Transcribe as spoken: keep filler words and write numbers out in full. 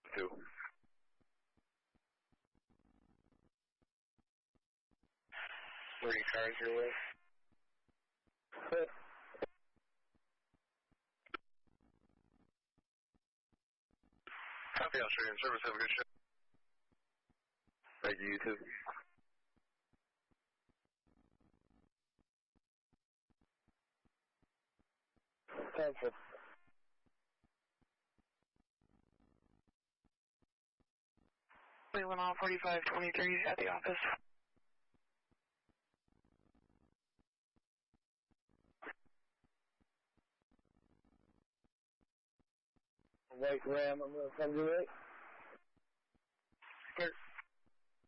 Two. Three cars your way. Good. Copy, Australian service. Have a good show. Thank you, you too. Thank you. We went on forty-five twenty-three at the office. White Ram, I'm going to come to it. Clear.